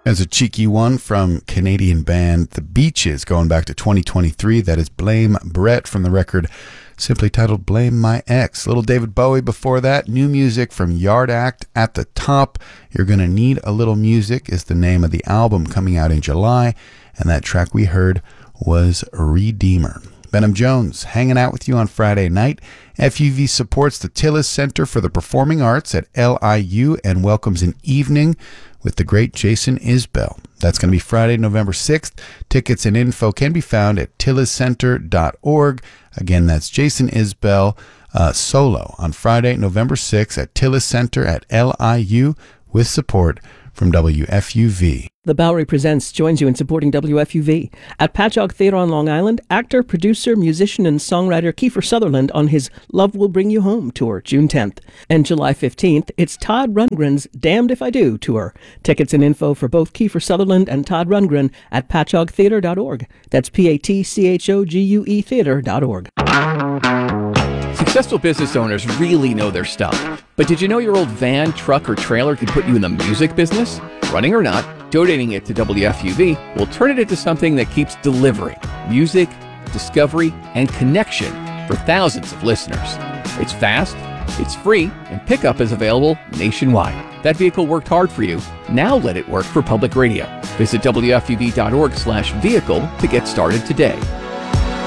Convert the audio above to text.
As a cheeky one from Canadian band The Beaches, going back to 2023. That is Blame Brett from the record simply titled Blame My Ex. Little David Bowie before that. New music from Yard Act at the top. You're Gonna Need a Little Music is the name of the album coming out in July. And that track we heard was Redeemer. Benham Jones hanging out with you on Friday night. FUV supports the Tillis Center for the Performing Arts at LIU and welcomes an evening with the great Jason Isbell. That's going to be Friday, November 6th. Tickets and info can be found at tilliscenter.org. Again, that's Jason Isbell solo on Friday, November 6th at Tillis Center at LIU with support from WFUV. The Bowery Presents joins you in supporting WFUV. At Patchogue Theatre on Long Island, actor, producer, musician, and songwriter Kiefer Sutherland on his Love Will Bring You Home tour, June 10th. And July 15th, it's Todd Rundgren's Damned If I Do tour. Tickets and info for both Kiefer Sutherland and Todd Rundgren at patchoguetheatre.org. That's PATCHOGUE theatre.org. Successful business owners really know their stuff. But did you know your old van, truck, or trailer could put you in the music business? Running or not, donating it to WFUV will turn it into something that keeps delivering music, discovery, and connection for thousands of listeners. It's fast, it's free, and pickup is available nationwide. That vehicle worked hard for you. Now let it work for public radio. Visit WFUV.org/vehicle to get started today.